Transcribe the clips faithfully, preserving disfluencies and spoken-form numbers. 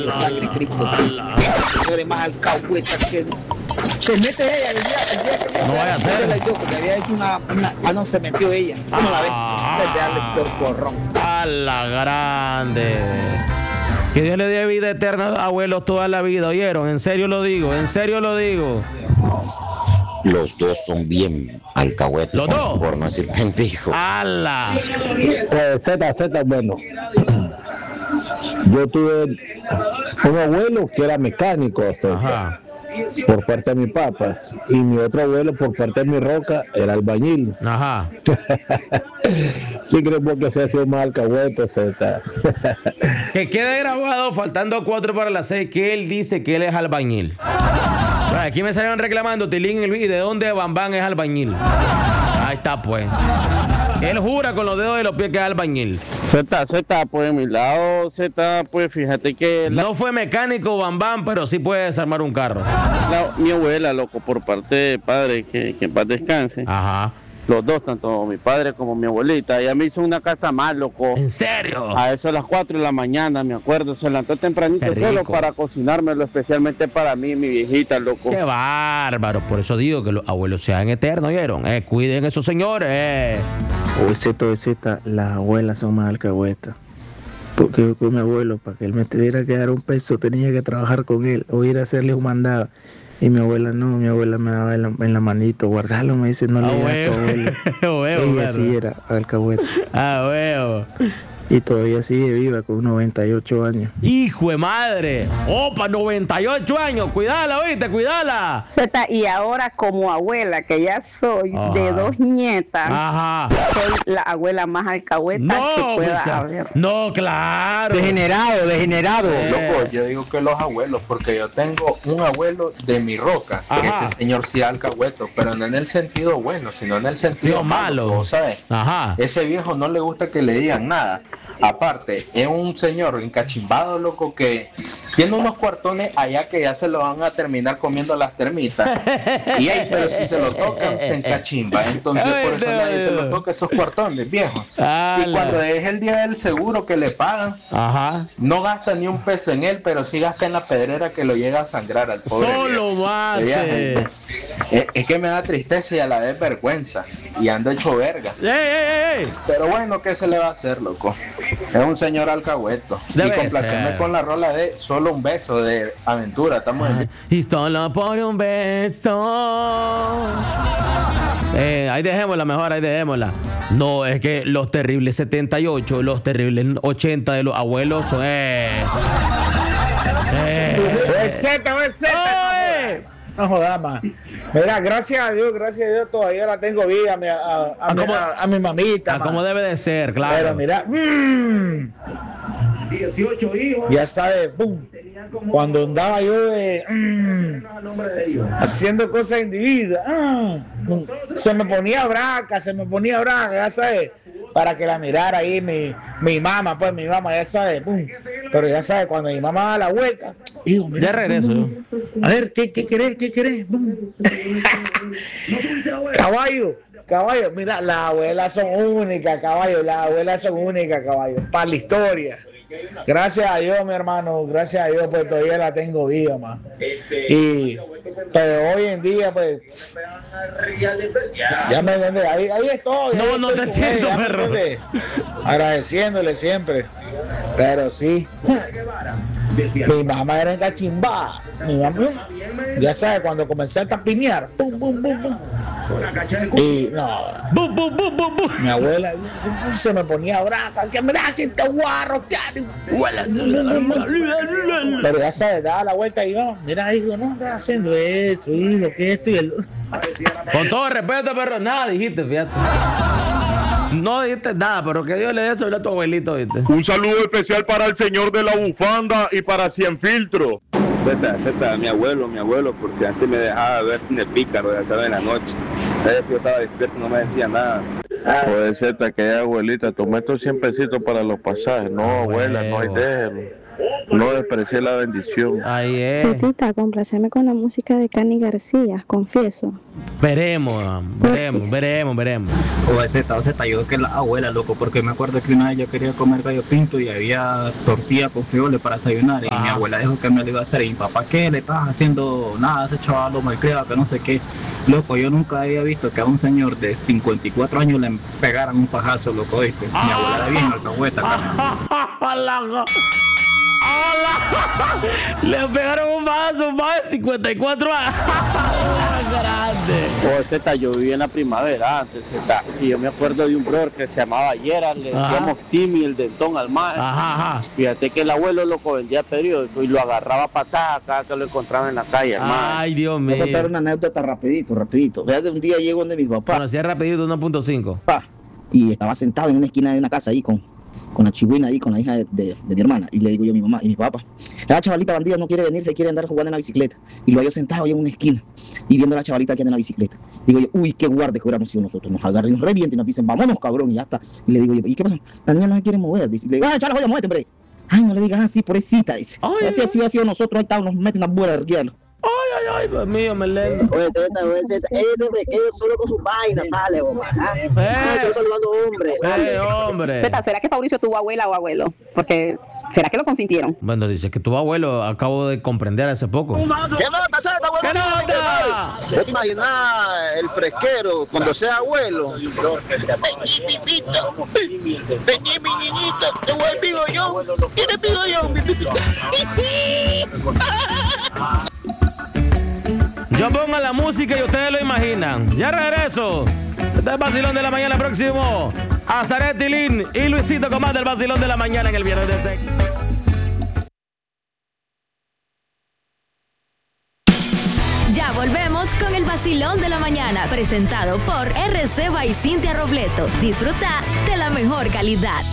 La sangre Cristo. Señores, más alcahueta que se mete ella el día, el día que no vaya a ser. Yo, porque había hecho una, una. Ah, no, se metió ella. ¿Cómo la ves? Desde darles por porrón. A la grande. Que Dios le dé vida eterna a los abuelos toda la vida, ¿oyeron? En serio lo digo, en serio lo digo. Los dos son bien alcahuetos. ¿Los dos? Por no decir pendejo. ¡Hala! Pues Z, Z, bueno. Yo tuve un abuelo que era mecánico, Z, Ajá. por parte de mi papá. Y mi otro abuelo, por parte de mi roca, era albañil. Ajá. ¿Quién crees vos que se ha sido más alcahueto, Z? Que quede grabado, faltando cuatro para las seis, que él dice que él es albañil. Aquí me salieron reclamando, Tilín, en el video, ¿de dónde Bambán es albañil? Ahí está, pues. Él jura con los dedos de los pies que es albañil. Z, Z, pues de mi lado, Z, pues fíjate que... La, no fue mecánico Bambán, pero sí puede desarmar un carro. La, mi abuela, loco, por parte de padre, que, que en paz descanse. Ajá. Los dos, tanto mi padre como mi abuelita. Ella me hizo una carta más, loco. ¿En serio? A eso a las cuatro de la mañana, me acuerdo. Se levantó tempranito solo para cocinármelo, especialmente para mí, mi viejita, loco. ¡Qué bárbaro! Por eso digo que los abuelos sean eternos, ¿oyeron? Eh, cuiden a esos señores. Eh. Obeseta, obeseta, las abuelas son más alcahuetas. Porque yo con mi abuelo, para que él me tuviera que dar un peso, tenía que trabajar con él o ir a hacerle un mandado. Y mi abuela no, mi abuela me daba en la, en la manito, guardalo, me dice, no le digas a tu abuela. Ella sí era alcahueta. Ah, huevo. Y todavía sigue viva con noventa y ocho años. ¡Hijo de madre! ¡Opa, noventa y ocho años! ¡Cuidala, oíste, cuidala! Z, y ahora como abuela, que ya soy Ajá. de dos nietas, Ajá. soy la abuela más alcahueta no, que pueda mucha... haber. No, claro. Degenerado, degenerado. Eh. Loco, yo digo que los abuelos, porque yo tengo un abuelo de mi roca, que ese señor sí alcahueto, pero no en el sentido bueno, sino en el sentido Dios malo, malo, ¿sabes? Ajá. Ese viejo no le gusta que le digan nada. Aparte, es un señor encachimbado, loco, que tiene unos cuartones allá que ya se lo van a terminar comiendo las termitas. Y ahí, pero si se lo tocan, se encachimba. Entonces, Ay, por eso no, nadie no. se lo toca esos cuartones, viejos. Ah, y cuando es el día del seguro que le pagan, Ajá. no gasta ni un peso en él, pero sí gasta en la pedrera que lo llega a sangrar al pobre. Solo mate. Es, es que me da tristeza y a la vez vergüenza. Y ando hecho verga. ¡Ey, ey, ey! Pero bueno, ¿qué se le va a hacer, loco? Es un señor alcahueto. Debe y complacerme con la rola de Solo un beso de Aventura. Estamos en... Y solo por un beso. Eh, ahí dejémosla mejor, ahí dejémosla. No, es que los terribles setenta y ocho, los terribles ochenta de los abuelos son... Eh. Eh. Es Z, es Z. No jodas más. Mira, gracias a Dios, gracias a Dios todavía la tengo viva a mi, a, a, a, mi, a, a mi mamita. A como debe de ser, claro. Pero mira, mmm, dieciocho hijos. Ya sabes, boom. Cuando andaba yo eh, mmm, haciendo cosas individuas, ah, se me ponía braca, se me ponía braca, ya sabes. Para que la mirara ahí mi, mi mamá, pues mi mamá, ya sabe, pum. Pero ya sabe, cuando mi mamá da la vuelta, digo, mira, ya regreso. Pum, a ver, ¿qué, qué querés? ¿Qué querés? Caballo, caballo, mira, las abuelas son únicas, caballo, las abuelas son únicas, caballo, para la historia. Gracias a Dios, mi hermano, gracias a Dios, pues todavía la tengo viva, más. Y pero hoy en día, pues, ya me entiendes, ahí, ahí estoy. No, ahí no estoy te entiendo, él, perro. Agradeciéndole siempre. Pero sí, mi mamá era encachimbada. Mi mamá, ya sabes, cuando comencé a tapinear, pum, pum, pum, pum. Y no, bum, bum, bum, bum, bum. Mi abuela se me ponía braca, que mira que te voy a rotear. Pero ya sabes, daba la vuelta y no, mira, hijo, no estás haciendo esto, hijo, que esto y el... Con todo respeto, perro, nada dijiste, fíjate. No dijiste nada, pero que Dios le dé sobre a tu abuelito, ¿viste? Un saludo especial para el señor de la bufanda y para Cien Filtro. Z, Z, mi abuelo, mi abuelo, porque antes me dejaba ver cine pícaro, ya sabes, en la noche. Entonces yo estaba despierto, no me decía nada. Puede ser que haya abuelita, tomé estos cien pesitos para los pasajes. No, abuela, no hay déjelo. No desprecié la bendición. Ahí es. Cetita, complaceme con la música de Cani García, confieso. Veremos, veremos, veremos, veremos. O Z, o Z, yo que la abuela, loco, porque me acuerdo que una vez yo quería comer gallo pinto y había tortilla con frijoles para desayunar y Ajá. mi abuela dijo que me lo iba a hacer y mi papá, ¿qué le estás haciendo? Nada, ese chaval lo malcriado, que no sé qué. Loco, yo nunca había visto que a un señor de cincuenta y cuatro años le pegaran un pajazo, loco, ¿viste? Mi abuela de bien alcahueta, ¡Hola! Le pegaron un vaso más de cincuenta y cuatro años. Grande. Oh, Z, yo viví en la primavera antes, Z, y yo me acuerdo de un brother que se llamaba Gerard, le decíamos Timmy, el dentón al mar. Ajá, ajá. Fíjate que el abuelo loco vendía periódico y lo agarraba a patadas cada que lo encontraba en la calle, hermano. Ay, Dios mío. Voy a contar una anécdota rapidito, rapidito. Fíjate, un día llego donde mi papá. Conocía rapidito uno punto cinco. Pa, y estaba sentado en una esquina de una casa ahí con, con la chihuina ahí, con la hija de, de, de mi hermana. Y le digo yo a mi mamá y mi papá, la chavalita bandida no quiere venir, se quiere andar jugando en la bicicleta. Y lo hallo sentado ahí en una esquina y viendo a la chavalita que anda en la bicicleta. Digo yo, uy, qué guardes que hubiéramos sido nosotros. Nos agarran, nos revienten y nos dicen, vámonos, cabrón, y ya está. Y le digo yo, ¿y qué pasa? La niña no se quiere mover. Dice, le digo, ay, chaval, oye, muévete, hombre. Ay, no le digas así, pobrecita, dice. Ay, así ha sido, ha sido nosotros, ahí está, nos meten una buena de hielo. Ay, ay, ay, Dios mío, me lento. Oye, Z, oye, Z, ese fresquero solo con sus vainas sale, bomba. ¿Ah? Eh. Ah, solo saludando hombres. Eh, hombre. Zeta, ¿será que Fabricio tuvo abuela o abuelo? Porque, ¿será que lo consintieron? Bueno, dice que tu abuelo acabo de comprender hace poco. ¿Qué nota, Z, abuelo? ¿Qué nota? ¿No te imaginas el fresquero cuando sea abuelo? Vení, pipito. Vení, mi niñito. Te voy al pigollón. ¿Quieres pigollón, mi pipito? Yo pongo la música y ustedes lo imaginan. Ya regreso. Este es el Vacilón de la Mañana próximo. Azaret Tilín y Luisito con más del Vacilón de la Mañana en el Viernes de Sexo. Ya volvemos con el Vacilón de la Mañana, presentado por R C by Cintia Robleto. Disfruta de la mejor calidad.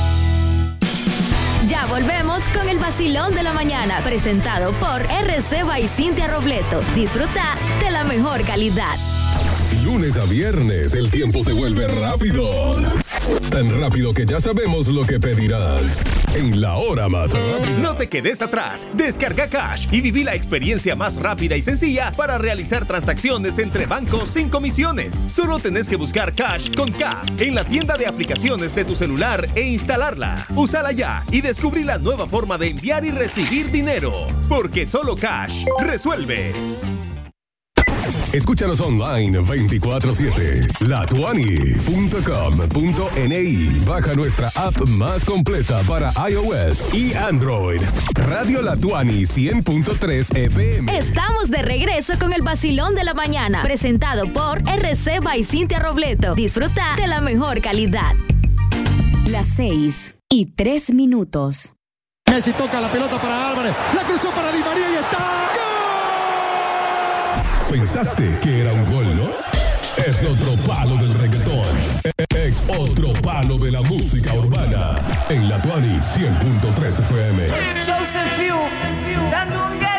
Ya volvemos con el Vacilón de la Mañana, presentado por R C by Cintia Robleto. Disfruta de la mejor calidad. Lunes a viernes, el tiempo se vuelve rápido. Tan rápido que ya sabemos lo que pedirás. En la hora más rápida. No te quedes atrás. Descarga Cash y viví la experiencia más rápida y sencilla para realizar transacciones entre bancos sin comisiones. Solo tenés que buscar Cash con K en la tienda de aplicaciones de tu celular e instalarla. Úsala ya y descubrí la nueva forma de enviar y recibir dinero. Porque solo Cash resuelve. Escúchanos online veinticuatro siete. la tuani punto com punto ni. Baja nuestra app más completa para iOS y Android. Radio La Tuani cien punto tres F M. Estamos de regreso con el Vacilón de la Mañana, presentado por R C by Cintia Robleto. Disfruta de la mejor calidad. Las seis y tres minutos. Messi toca la pelota para Álvarez. La cruzó para Di María y está. ¿Pensaste que era un gol, no? Es otro palo del reggaetón. Es otro palo de la música urbana. En La Tuani cien punto tres F M. Joseph Fiu, Sandunga.